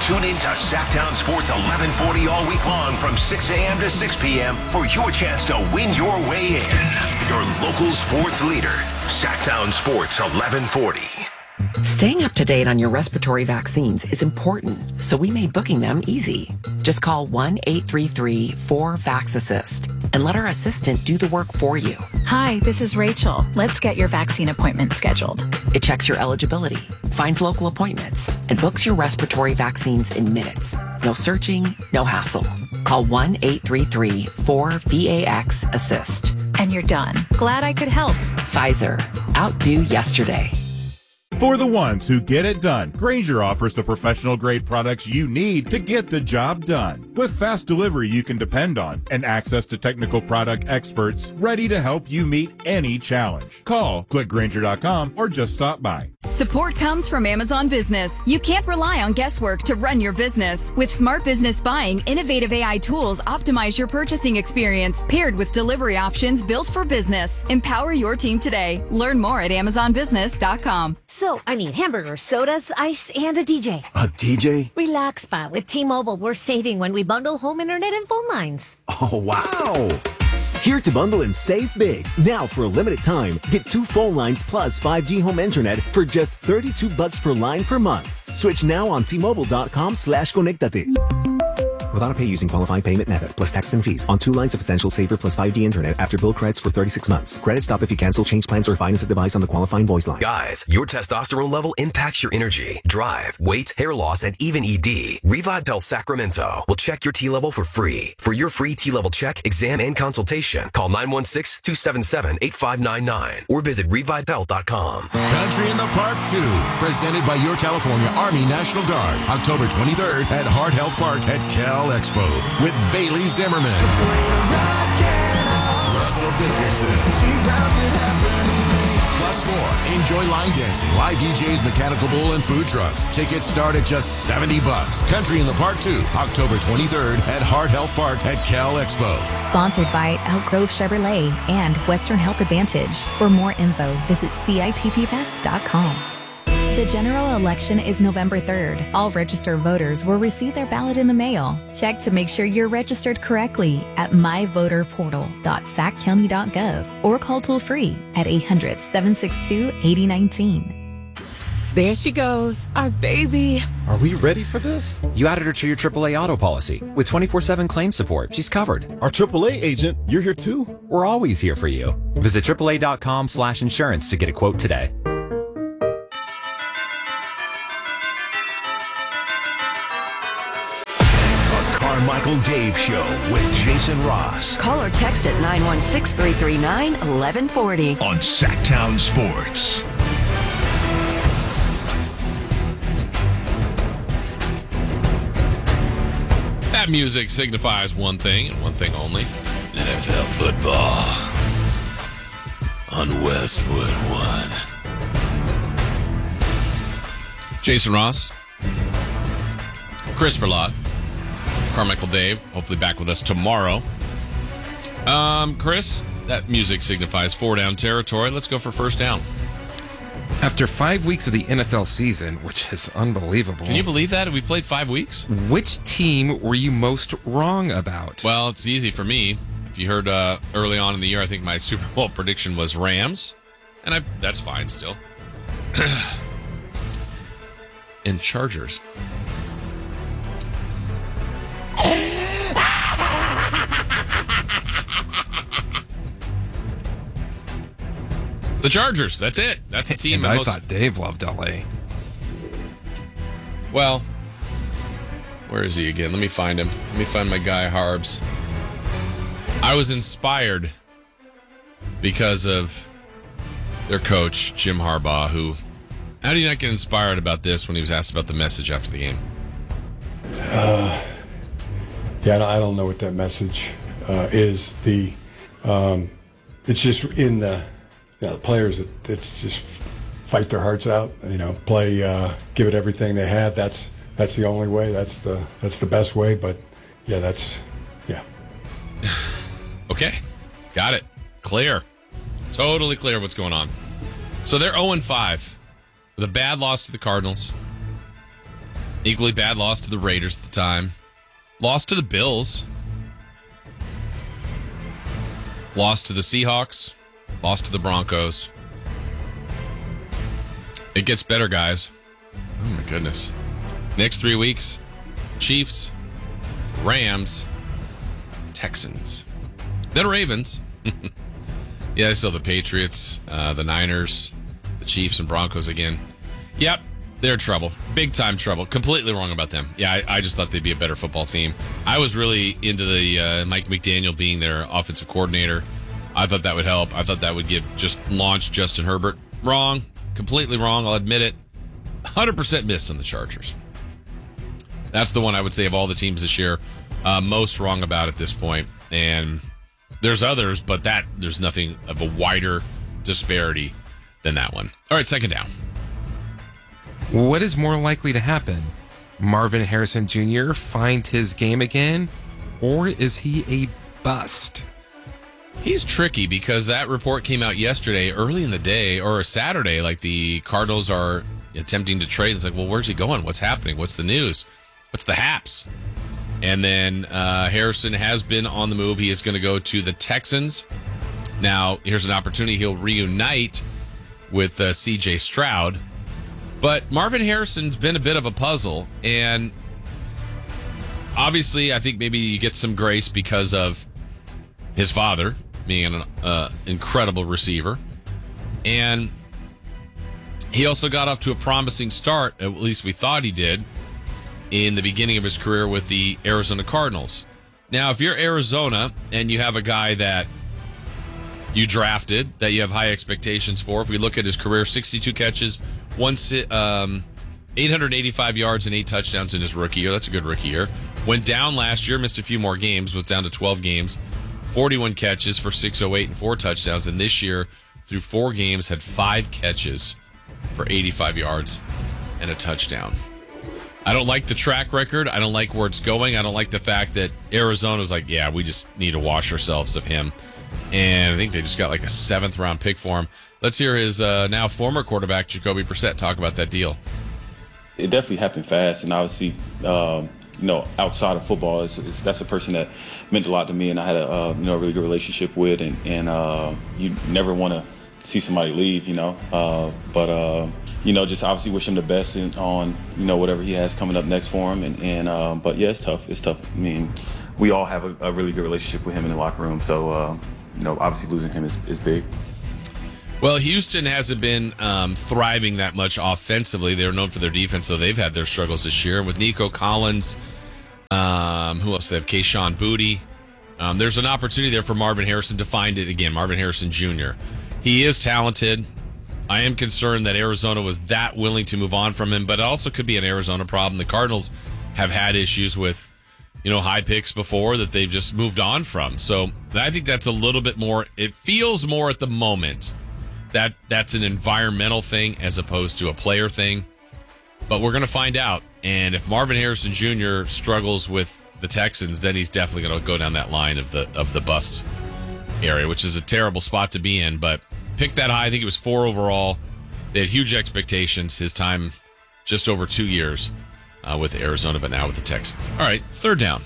Tune in to Sacktown Sports 1140 all week long from 6 a.m. to 6 p.m. for your chance to win your way in. Your local sports leader, Sacktown Sports 1140. Staying up to date on your respiratory vaccines is important, so we made booking them easy. Just call 1-833-4VAX-ASSIST and let our assistant do the work for you. Hi, this is Rachel. Let's get your vaccine appointment scheduled. It checks your eligibility, finds local appointments, and books your respiratory vaccines in minutes. No searching, no hassle. Call 1-833-4VAX-ASSIST. And you're done. Glad I could help. Pfizer. Outdo yesterday. For the ones who get it done, Grainger offers the professional-grade products you need to get the job done. With fast delivery you can depend on and access to technical product experts ready to help you meet any challenge. Call, click Grainger.com, or just stop by. Support comes from Amazon Business. You can't rely on guesswork to run your business. With Smart Business Buying, innovative AI tools optimize your purchasing experience, paired with delivery options built for business. Empower your team today. Learn more at AmazonBusiness.com. So, I need hamburgers, sodas, ice, and a DJ. A DJ? Relax, Pa. With T-Mobile, we're saving when we bundle home internet and phone lines. Oh, wow. Here to bundle and save big. Now, for a limited time, get 2 phone lines plus 5G home internet for just $32 per line per month. Switch now on T-Mobile.com/conectate. Without a pay using qualifying payment method, plus taxes and fees on 2 lines of Essential Saver plus 5G internet after bill credits for 36 months. Credit stop if you cancel, change plans, or finance a device on the qualifying voice line. Guys, your testosterone level impacts your energy, drive, weight, hair loss, and even ED. Revive Health Sacramento will check your T level for free. For your free T level check, exam, and consultation, call 916-277-8599 or visit revivehealth.com. Country in the Park 2, presented by your California Army National Guard, October 23rd at Hart Health Park at Cal Expo with Bailey Zimmerman, Russell Dickerson, plus more. Enjoy line dancing, live DJs, mechanical bull, and food trucks. Tickets start at just $70. Country in the Park 2, October 23rd at Hart Health Park at Cal Expo. Sponsored by Elk Grove Chevrolet and Western Health Advantage. For more info, visit CITPFest.com. The general election is November 3rd. All registered voters will receive their ballot in the mail. Check to make sure you're registered correctly at myvoterportal.sackcounty.gov or call toll-free at 800-762-8019. There she goes, our baby. Are we ready for this? You added her to your AAA auto policy. With 24/7 claim support, she's covered. Our AAA agent, you're here too? We're always here for you. Visit AAA.com/insurance to get a quote today. Carmichael Dave Show with Jason Ross. Call or text at 916-339-1140 on Sacktown Sports. That music signifies one thing and one thing only. NFL football on Westwood One. Jason Ross, Chris Verlot, Carmichael Dave, hopefully back with us tomorrow. Chris, that music signifies 4 down territory. Let's go for first down. After 5 weeks of the NFL season, which is unbelievable. Can you believe that? Have we played 5 weeks? Which team were you most wrong about? Well, it's easy for me. If you heard early on in the year, I think my Super Bowl prediction was Rams. And that's fine still. And Chargers. The Chargers. That's it. That's the team. And I thought Dave loved LA. Well, where is he again? Let me find him. Let me find my guy, Harbs. I was inspired because of their coach, Jim Harbaugh, who... How do you not get inspired about this when he was asked about the message after the game? Yeah, I don't know what that message is. It's just in the players that just fight their hearts out. Play, give it everything they have. That's the only way. That's the best way. But yeah, Okay, got it. Clear, totally clear what's going on. So they're 0-5 with a bad loss to the Cardinals Equally bad loss to the Raiders at the time. Lost to the Bills. Lost to the Seahawks. Lost to the Broncos. It gets better, guys. Oh, my goodness. Next 3 weeks, Chiefs, Rams, Texans. Then Ravens. Yeah, they still have the Patriots, the Niners, the Chiefs, and Broncos again. Yep, they're in trouble. Big time trouble. Completely wrong about them. Yeah, I just thought they'd be a better football team. I was really into the Mike McDaniel being their offensive coordinator. I thought that would help. I thought that would launch Justin Herbert. Wrong. Completely wrong. I'll admit it. 100% missed on the Chargers. That's the one I would say of all the teams this year most wrong about at this point. And there's others, but there's nothing of a wider disparity than that one. All right, second down. What is more likely to happen? Marvin Harrison Jr. find his game again, or is he a bust? He's tricky because that report came out yesterday, early in the day, or Saturday, like the Cardinals are attempting to trade. It's like, well, where's he going? What's happening? What's the news? What's the haps? And then Harrison has been on the move. He is going to go to the Texans. Now, here's an opportunity. He'll reunite with C.J. Stroud. But Marvin Harrison's been a bit of a puzzle. And obviously, I think maybe you get some grace because of his father being an incredible receiver. And he also got off to a promising start, at least we thought he did, in the beginning of his career with the Arizona Cardinals. Now, if you're Arizona and you have a guy that you drafted, that you have high expectations for, if we look at his career, 62 catches, 885 yards and 8 touchdowns in his rookie year. That's a good rookie year. Went down last year, missed a few more games, was down to 12 games, 41 catches for 608 and 4 touchdowns. And this year, through 4 games, had 5 catches for 85 yards and a touchdown. I don't like the track record. I don't like where it's going. I don't like the fact that Arizona's like, yeah, we just need to wash ourselves of him. And I think they just got like a 7th round pick for him. Let's hear his now former quarterback, Jacoby Brissett, talk about that deal. It definitely happened fast. And obviously, outside of football, that's a person that meant a lot to me. And I had a really good relationship with. And you never want to see somebody leave, but just obviously wish him the best on whatever he has coming up next for him. But yeah, it's tough. I mean, we all have a really good relationship with him in the locker room. So, obviously losing him is big. Well, Houston hasn't been thriving that much offensively. They're known for their defense, so they've had their struggles this year. With Nico Collins, who else? They have Kayshon Boutte. There's an opportunity there for Marvin Harrison to find it again. Marvin Harrison Jr. He is talented. I am concerned that Arizona was that willing to move on from him, but it also could be an Arizona problem. The Cardinals have had issues with, high picks before that they've just moved on from. So I think that's a little bit more, it feels more at the moment that that's an environmental thing as opposed to a player thing. But we're going to find out. And if Marvin Harrison Jr. struggles with the Texans, then he's definitely going to go down that line of the bust area, which is a terrible spot to be in. But picked that high. I think it was 4 overall. They had huge expectations. His time just over 2 years with Arizona, but now with the Texans. All right, third down.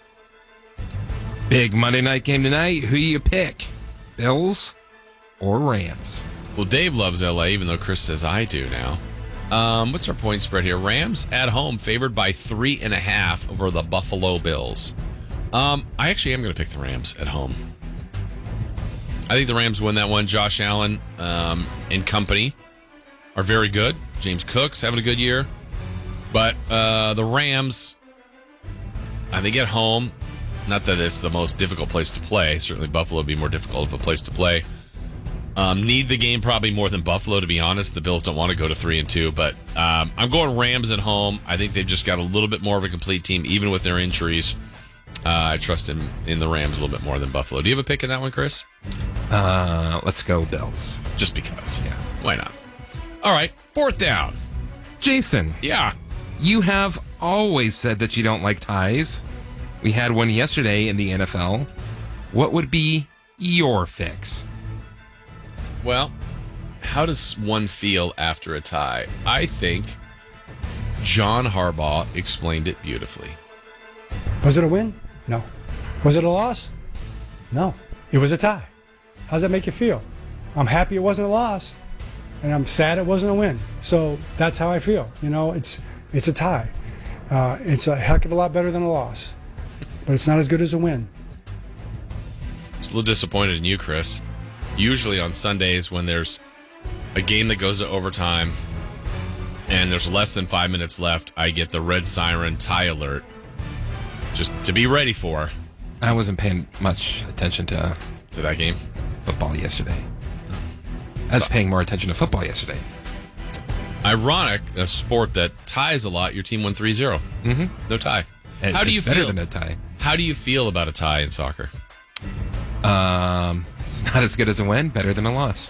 Big Monday night game tonight. Who you pick? Bills or Rams? Well, Dave loves L.A., even though Chris says I do now. What's our point spread here? Rams at home, favored by 3.5 over the Buffalo Bills. I actually am going to pick the Rams at home. I think the Rams win that one. Josh Allen and company are very good. James Cook's having a good year. But the Rams, they get home. Not that it's the most difficult place to play. Certainly Buffalo would be more difficult of a place to play. Need the game probably more than Buffalo, to be honest. The Bills don't want to go to 3-2. But I'm going Rams at home. I think they've just got a little bit more of a complete team, even with their injuries. I trust in the Rams a little bit more than Buffalo. Do you have a pick in that one, Chris? Let's go Bills. Just because. Yeah. Why not? All right. Fourth down. Jason. Yeah. You have always said that you don't like ties. We had one yesterday in the NFL. What would be your fix? Well, how does one feel after a tie? I think John Harbaugh explained it beautifully. Was it a win? No. Was it a loss? No. It was a tie. How does that make you feel? I'm happy it wasn't a loss, and I'm sad it wasn't a win. So that's how I feel. It's a tie. It's a heck of a lot better than a loss, but it's not as good as a win. I was a little disappointed in you, Chris. Usually on Sundays when there's a game that goes to overtime and there's less than 5 minutes left, I get the red siren tie alert just to be ready for. I wasn't paying much attention to that game? Football yesterday. I was paying more attention to football yesterday. Ironic, a sport that ties a lot. Your team won 3-0. Mm-hmm. No tie. How do you feel? Better than a tie. How do you feel about a tie in soccer? It's not as good as a win. Better than a loss.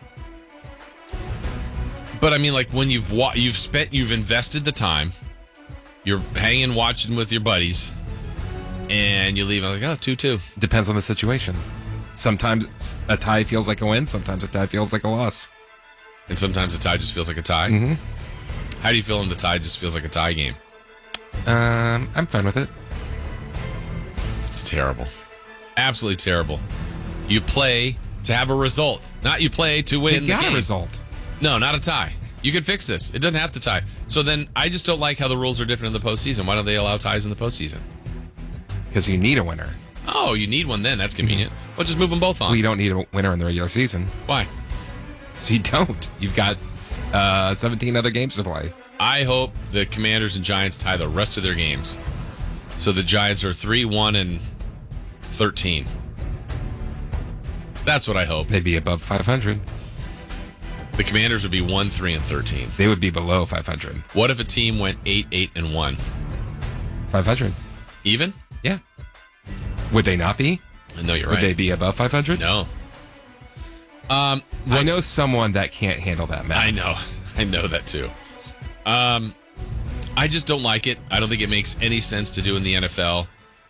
But I mean, like when you've invested the time, you're hanging, watching with your buddies, and you leave. I'm like, 2-2. Depends on the situation. Sometimes a tie feels like a win. Sometimes a tie feels like a loss. And sometimes a tie just feels like a tie. Mm-hmm. How do you feel when the tie just feels like a tie game? I'm fine with it. It's terrible. Absolutely terrible. You play to have a result, not you play to win the game. You got a result. No, not a tie. You can fix this. It doesn't have to tie. So then I just don't like how the rules are different in the postseason. Why don't they allow ties in the postseason? Because you need a winner. Oh, you need one then. That's convenient. Well, just move them both on. Well, you don't need a winner in the regular season. Why? Because you don't. You've got 17 other games to play. I hope the Commanders and Giants tie the rest of their games. So the Giants are 3-1-13. That's what I hope. They'd be above 500. The Commanders would be 1-3-13. They would be below 500. What if a team went 8-8-1? 500. Even? Yeah. Would they not be? No, you're right. Would they be above 500? No. I know someone that can't handle that math. I know. I know that too. I just don't like it. I don't think it makes any sense to do in the NFL.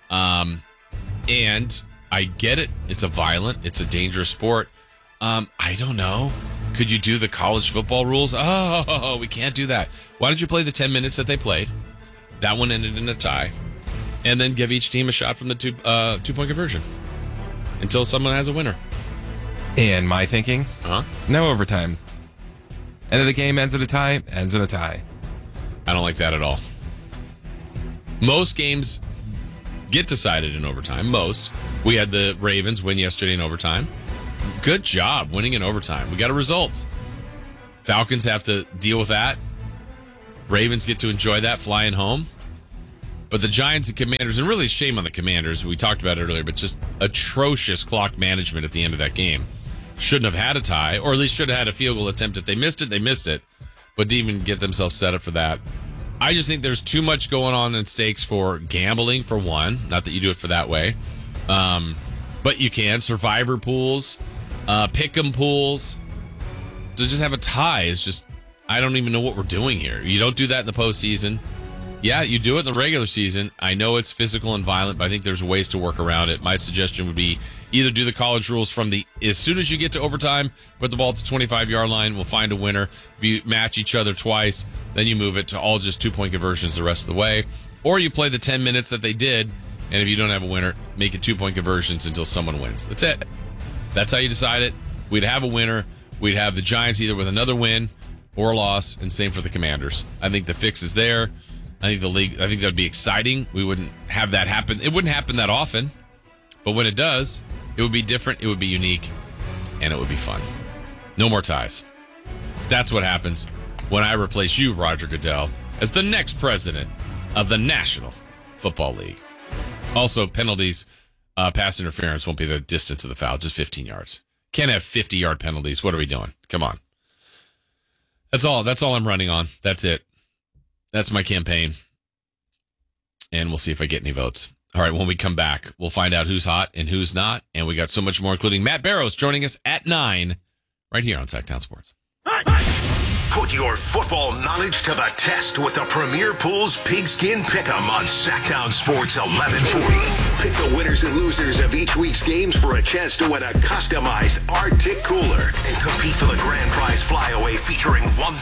And I get it. It's it's a dangerous sport. I don't know. Could you do the college football rules? Oh, we can't do that. Why don't you play the 10 minutes that they played? That one ended in a tie. And then give each team a shot from the two-point conversion until someone has a winner. And my thinking? No overtime. End of the game ends in a tie, ends in a tie. I don't like that at all. Most games get decided in overtime. Most. We had the Ravens win yesterday in overtime. Good job winning in overtime. We got a result. Falcons have to deal with that. Ravens get to enjoy that flying home. But the Giants and Commanders, and really shame on the Commanders, we talked about it earlier, but just atrocious clock management at the end of that game. Shouldn't have had a tie, or at least should have had a field goal attempt. If they missed it, they missed it. But didn't even get themselves set up for that. I just think there's too much going on in stakes for gambling, for one. Not that you do it for that way. But you can. Survivor pools, pick'em pools. To just have a tie is just, I don't even know what we're doing here. You don't do that in the postseason. Yeah, you do it in the regular season. I know it's physical and violent, but I think there's ways to work around it. My suggestion would be either do the college rules from as soon as you get to overtime, put the ball at the 25-yard line, we'll find a winner. If you match each other twice, then you move it to all just two-point conversions the rest of the way. Or you play the 10 minutes that they did, and if you don't have a winner, make it two-point conversions until someone wins. That's it. That's how you decide it. We'd have a winner. We'd have the Giants either with another win or a loss, and same for the Commanders. I think the fix is there. I think that would be exciting. We wouldn't have that happen. It wouldn't happen that often, but when it does, it would be different, it would be unique, and it would be fun. No more ties. That's what happens when I replace you, Roger Goodell, as the next president of the National Football League. Also, penalties, pass interference won't be the distance of the foul, just 15 yards. Can't have 50-yard penalties. What are we doing? Come on. That's all I'm running on. That's it. That's my campaign. And we'll see if I get any votes. All right, when we come back, we'll find out who's hot and who's not. And we got so much more, including Matt Barrows joining us at 9 right here on Sacktown Sports. Put your football knowledge to the test with the Premier Pools Pigskin Pick'em on Sacktown Sports 1140. Pick the winners and losers of each week's games for a chance to win a customized Arctic cooler and compete for the grand prize flyaway featuring